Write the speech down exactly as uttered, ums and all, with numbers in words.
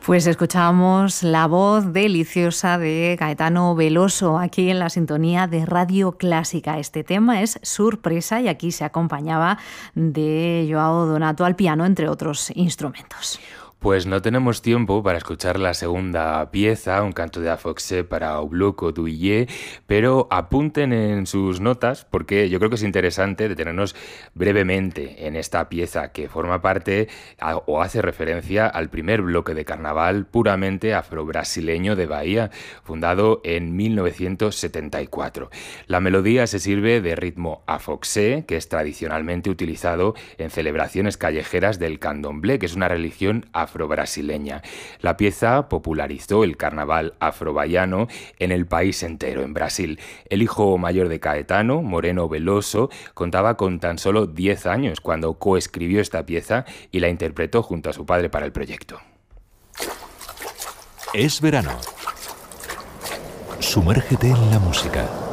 Pues escuchábamos la voz deliciosa de Caetano Veloso aquí en la sintonía de Radio Clásica. Este tema es Sorpresa y aquí se acompañaba de Joao Donato al piano, entre otros instrumentos. Pues no tenemos tiempo para escuchar la segunda pieza, un canto de Afoxé para Obloco Duillé, pero apunten en sus notas porque yo creo que es interesante detenernos brevemente en esta pieza que forma parte a, o hace referencia al primer bloque de carnaval puramente afrobrasileño de Bahía, fundado en mil novecientos setenta y cuatro. La melodía se sirve de ritmo afoxé, que es tradicionalmente utilizado en celebraciones callejeras del candomblé, que es una religión afrobrasileña. afrobrasileña. La pieza popularizó el carnaval afrobayano en el país entero, en Brasil. El hijo mayor de Caetano, Moreno Veloso, contaba con tan solo diez años cuando coescribió esta pieza y la interpretó junto a su padre para el proyecto. Es verano. Sumérgete en la música.